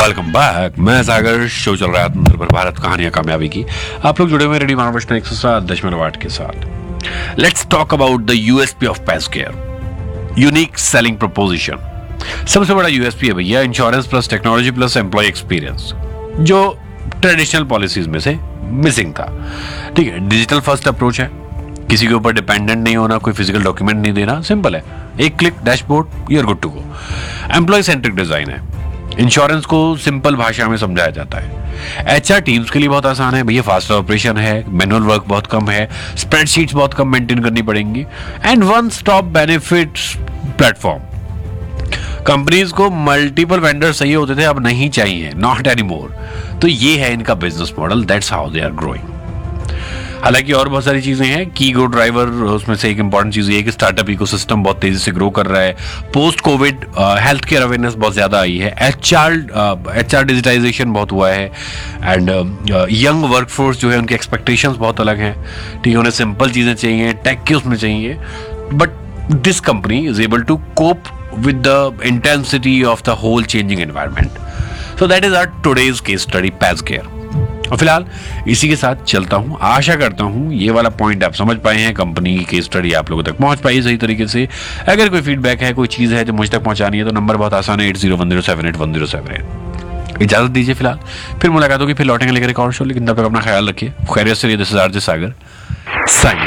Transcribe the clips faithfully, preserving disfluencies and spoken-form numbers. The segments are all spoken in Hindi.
Welcome back. मैं सागर, शो चल रहा है आत्मनिर्भर भारत कहानियां कामयाबी की। आप लोग जुड़े हुए रेडी महाराष्ट्र एक सौ सात दशमलव आठ के साथ। Let's talk about the USP of पैसकेयर, unique selling proposition. सबसे बड़ा यूएसपी है भैया insurance plus technology plus employ experience, जो ट्रेडिशनल पॉलिसीज में से मिसिंग था। ठीक है, डिजिटल फर्स्ट अप्रोच है, किसी के ऊपर डिपेंडेंट नहीं होना, कोई फिजिकल डॉक्यूमेंट नहीं देना, सिंपल है, एक click dashboard, you are good to go. Employee centric design है, इंश्योरेंस को सिंपल भाषा में समझाया जाता है। एचआर टीम्स के लिए बहुत आसान है भैया, फास्ट ऑपरेशन है, मैनुअल वर्क बहुत कम है, स्प्रेडशीट्स बहुत कम मेंटेन करनी पड़ेंगी, and one stop benefits platform. Companies को मल्टीपल वेंडर चाहिए होते थे, अब नहीं चाहिए, नॉट एनी मोर। तो ये है इनका business model, that's how they are growing. हालांकि और बहुत सारी चीजें हैं, की गो ड्राइवर उसमें से एक इंपॉर्टेंट चीज ये है कि स्टार्टअप इकोसिस्टम बहुत तेजी से ग्रो कर रहा है। Post Covid health care awareness बहुत ज्यादा आई है, एचआर एचआर डिजिटाइजेशन बहुत हुआ है, एंड यंग वर्कफोर्स जो है उनके एक्सपेक्टेशंस बहुत अलग हैं। ठीक है, उन्हें सिंपल चीजें चाहिए, टेक के उसमें चाहिए, but this company is able to cope with the intensity of the whole changing environment. So that is our today's case study पैसकेयर। और फिलहाल इसी के साथ चलता हूं। आशा करता हूं ये वाला पॉइंट आप समझ पाए हैं, कंपनी की केस स्टडी आप लोगों तक पहुंच पाई सही तरीके से। अगर कोई फीडबैक है, कोई चीज है जो मुझ तक पहुंचानी है, तो नंबर बहुत आसान है, eight zero one zero seven eight one zero seven eight. इजाजत दीजिए फिलहाल, फिर मुलाकात होगी, फिर लौटेंगे लेकर एक और शो, लेकिन तब तक अपना ख्याल रखिए। खैरियत से, this is RJ Sagar sign.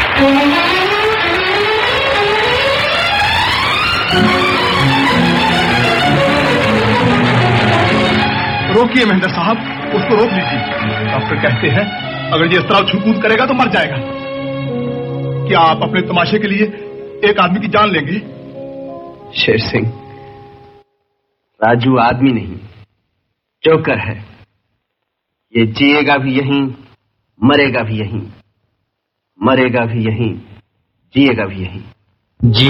रोकिए महेंद्र साहब, उसको रोक लीजिए। डॉक्टर कहते हैं अगर ये इस तरह छूकूद करेगा तो मर जाएगा। क्या आप अपने तमाशे के लिए एक आदमी की जान लेंगे? शेर सिंह, राजू आदमी नहीं, जोकर है। ये जिएगा भी यहीं, मरेगा भी यहीं, मरेगा भी यहीं, जिएगा भी यहीं। जी